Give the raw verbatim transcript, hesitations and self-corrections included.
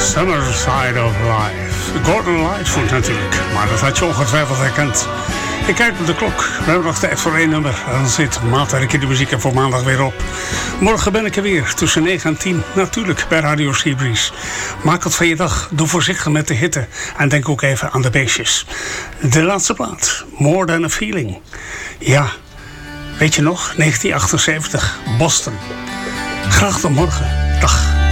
Summer Side of Life. Gordon Lightfoot natuurlijk, maar dat had je ongetwijfeld herkend. Ik kijk op de klok, we hebben nog tijd voor één nummer. Dan zit Maatwerk in de muziek er voor maandag weer op. Morgen ben ik er weer, tussen negen en tien, natuurlijk bij Radio Seabreeze. Maak het van je dag, doe voorzichtig met de hitte. En denk ook even aan de beestjes. De laatste plaat, More Than a Feeling. Ja, weet je nog, negentien achtenzeventig, Boston. Graag tot morgen, dag.